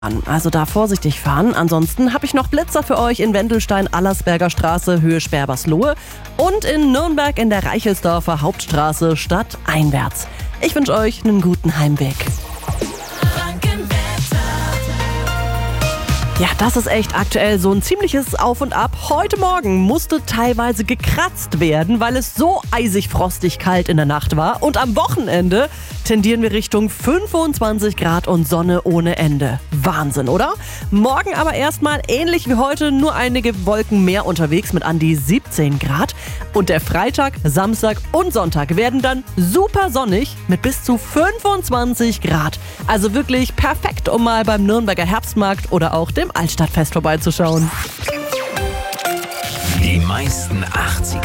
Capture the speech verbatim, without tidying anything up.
Also da vorsichtig fahren. Ansonsten habe ich noch Blitzer für euch in Wendelstein, Allersberger Straße, Höhe Sperberslohe und in Nürnberg in der Reichelsdorfer Hauptstraße stadteinwärts. Ich wünsche euch einen guten Heimweg. Ja, das ist echt aktuell so ein ziemliches Auf und Ab. Heute Morgen musste teilweise gekratzt werden, weil es so eisig frostig kalt in der Nacht war. Und am Wochenende tendieren wir Richtung fünfundzwanzig Grad und Sonne ohne Ende. Wahnsinn, oder? Morgen aber erstmal ähnlich wie heute, nur einige Wolken mehr unterwegs mit an die siebzehn Grad. Und der Freitag, Samstag und Sonntag werden dann super sonnig mit bis zu fünfundzwanzig Grad. Also wirklich perfekt, um mal beim Nürnberger Herbstmarkt oder auch dem Altstadtfest vorbeizuschauen. Die meisten achtziger